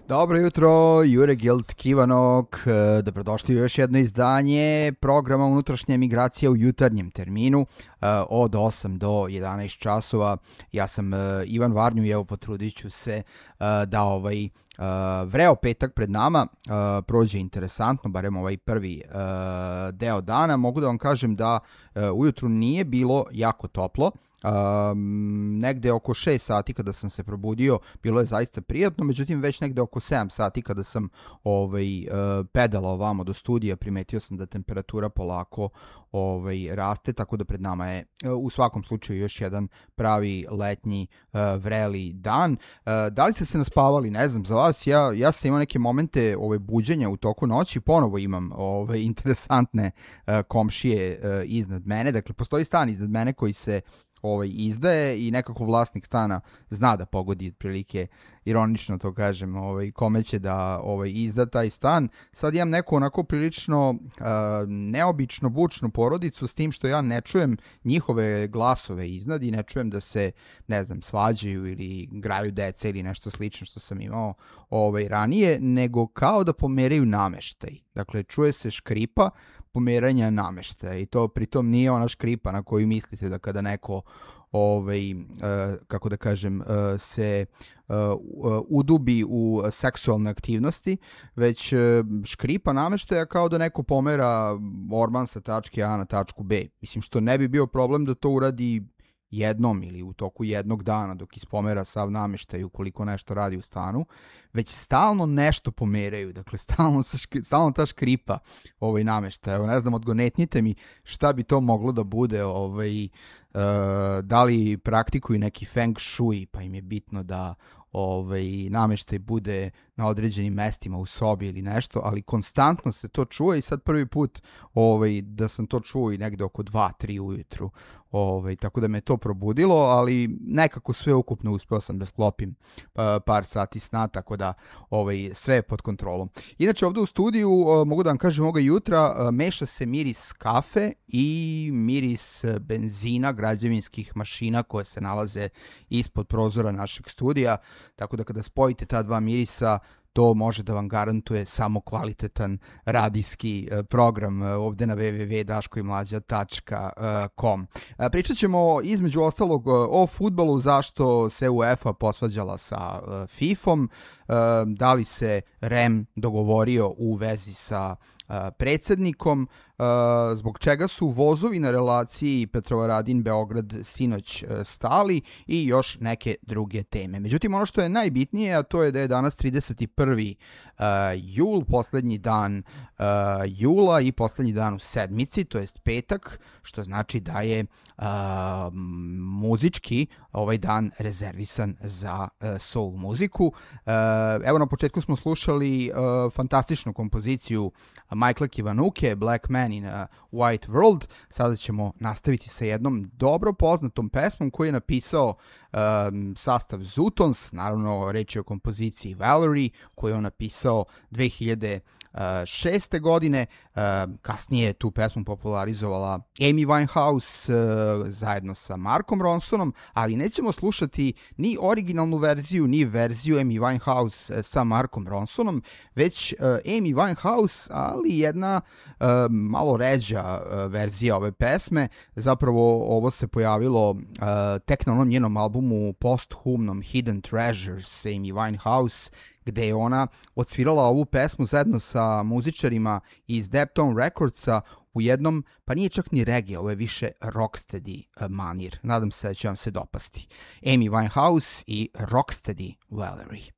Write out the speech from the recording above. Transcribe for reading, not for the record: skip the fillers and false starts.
Dobro jutro, Jure Gilt Kivanok, dobrodošli u još jedno izdanje programa Unutrašnja emigracija u jutarnjem terminu od 8 do 11 časova. Ja sam Ivan Varnju i evo potrudit ću se da ovaj vreo petak pred nama prođe interesantno, barem ovaj prvi deo dana. Mogu da vam kažem da ujutru nije bilo jako toplo. Negde oko 6 sati kada sam se probudio bilo je zaista prijatno, međutim već negde oko 7 sati kada sam pedalao ovamo do studija primetio sam da temperatura polako raste, tako da pred nama je u svakom slučaju još jedan pravi letnji vreli dan. Da li ste se naspavali? Ne znam za vas, ja sam imao neke momente buđenja u toku noći, ponovo imam interesantne komšije iznad mene, dakle postoji stan iznad mene koji se izdaje i nekako vlasnik stana zna da pogodi otprilike, ironično to kažem, kome će da izda taj stan. Sad imam neku onako prilično neobično bučnu porodicu, s tim što ja ne čujem njihove glasove iznad i ne čujem da se, ne znam, svađaju ili graju deca ili nešto slično što sam imao ranije, nego kao da pomeraju nameštaj. Dakle, čuje se škripa pomeranja nameštaja i to pritom nije ona škripa na koju mislite da kada neko kako da kažem se udubi u seksualne aktivnosti, već škripa nameštaja kao da neko pomera orman sa tačke A na tačku B. Mislim, što ne bi bio problem da to uradi jednom ili u toku jednog dana dok ispomera sav nameštaj ukoliko nešto radi u stanu, već stalno nešto pomeraju, dakle stalno ta škripa nameštaja. Evo, ne znam, odgonetnite mi šta bi to moglo da bude, da li praktikuju neki feng shui, pa im je bitno da nameštaj bude na određenim mestima u sobi ili nešto, ali konstantno se to čuje i sad prvi put da sam to čuo i negde oko 2-3 ujutru, tako da me to probudilo, ali nekako sve ukupno uspeo sam da sklopim par sati sna, tako da sve je pod kontrolom. Inače, ovde u studiju, mogu da vam kažem, ovoga jutra meša se miris kafe i miris benzina građevinskih mašina koje se nalaze ispod prozora našeg studija, tako da kada spojite ta dva mirisa, to može da vam garantuje samo kvalitetan radijski program ovde na www.daškoimlađa.com. Pričat ćemo između ostalog o fudbalu, zašto se UEFA posvađala sa FIFA-om, da li se REM dogovorio u vezi sa predsednikom, zbog čega su vozovi na relaciji Petrovaradin-Beograd sinoć stali i još neke druge teme. Međutim, ono što je najbitnije, a to je da je danas 31. jul, poslednji dan jula i poslednji dan u sedmici, to jest petak, što znači da je muzički ovaj dan rezervisan za soul muziku. Evo, na početku smo slušali fantastičnu kompoziciju Michaela Kivanuke, Black Man in a White World. Sada ćemo nastaviti sa jednom dobro poznatom pesmom koju je napisao sastav Zutons, naravno reč je o kompoziciji Valerie, koju je on napisao 2006. godine. Kasnije je tu pesmu popularizovala Amy Winehouse zajedno sa Markom Ronsonom, ali nećemo slušati ni originalnu verziju, ni verziju Amy Winehouse sa Markom Ronsonom, već Amy Winehouse, ali jedna malo ređa verzija ove pesme. Zapravo ovo se pojavilo tek na onom njenom albumu posthumnom Hidden Treasures Amy Winehouse, gde je ona odsvirala ovu pesmu zajedno sa muzičarima iz Deptone Recordsa u jednom, pa nije čak ni reggae, ovo je više rocksteady manir. Nadam se da će vam se dopasti. Amy Winehouse i rocksteady Valerie.